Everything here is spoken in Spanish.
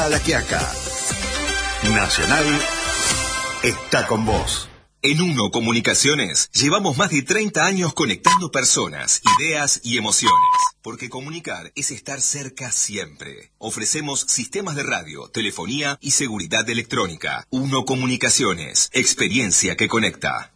A La Quiaca. Nacional está con vos. En Uno Comunicaciones llevamos más de 30 años conectando personas, ideas y emociones. Porque comunicar es estar cerca siempre. Ofrecemos sistemas de radio, telefonía y seguridad electrónica. Uno Comunicaciones, experiencia que conecta.